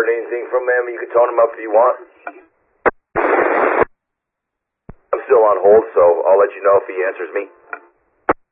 heard anything from him? You can tone him up if you want. I'm still on hold, so I'll let you know if he answers me.